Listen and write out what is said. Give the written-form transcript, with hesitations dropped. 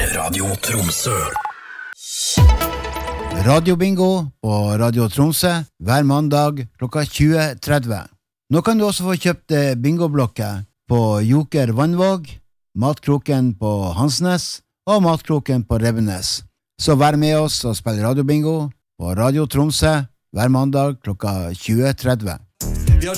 Radio Tromsø. Radiobingo på Radio Tromsø hver mandag klokka 20.30. Nå kan du også få kjøpt bingoblokker på Joker Vannvåg, Matkroken på Hansnes og Matkroken på Rebbenes. Så vær med oss og spill radiobingo på Radio Tromsø hver mandag klokka 20.30.